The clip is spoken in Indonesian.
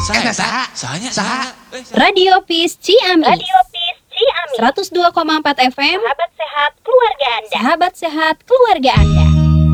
Saha. Radio Peace Ciamis. 102,4 FM. Sahabat sehat keluarga Anda. Sahabat sehat keluarga Anda.